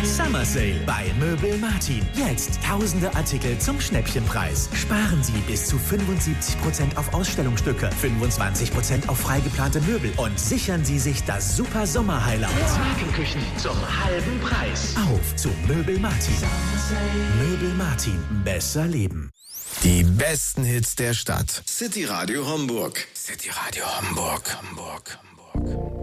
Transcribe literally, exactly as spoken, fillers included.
Summer Sale bei Möbel Martin. Jetzt tausende Artikel zum Schnäppchenpreis. Sparen Sie bis zu fünfundsiebzig Prozent auf Ausstellungsstücke, fünfundzwanzig Prozent auf freigeplante Möbel und sichern Sie sich das super Sommer-Highlight. Markenküchen zum halben Preis. Auf zu Möbel Martin. Möbel Martin. Besser leben. Die besten Hits der Stadt. City Radio Hamburg. City Radio Hamburg. Hamburg. Hamburg.